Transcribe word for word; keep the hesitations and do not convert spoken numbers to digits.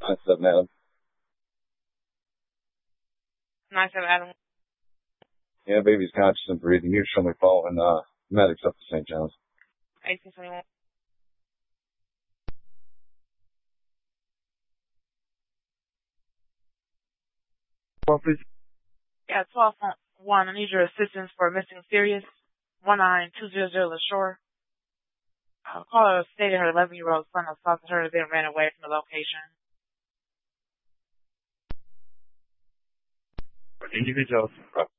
nine seven Adam. nine seven Adam. Yeah, baby's conscious and breathing. You're showing me following uh, medics up to Saint John's. eighteen twenty-one. Well, please. Yeah, twelve one. I need your assistance for missing Sirius. one nine two zero zero LaShore. Uh, caller stated her eleven-year-old son assaulted her and then ran away from the location. Individuals.